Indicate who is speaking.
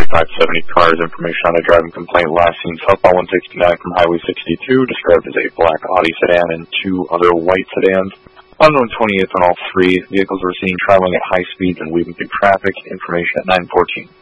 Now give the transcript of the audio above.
Speaker 1: 4570 cars. Information on a driving complaint last seen southbound 169 from Highway 62, described as a black Audi sedan and two other white sedans. Unknown 28th on all three. Vehicles were seen traveling at high speeds and weaving through traffic. Information at 9:14.